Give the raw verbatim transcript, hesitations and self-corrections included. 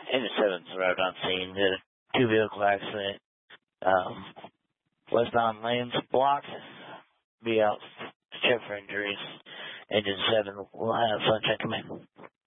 Engine seven's arrived on scene. Did a two-vehicle accident. Um, westbound lanes blocked. Be out to check for injuries. Engine seven will have sunshine come in.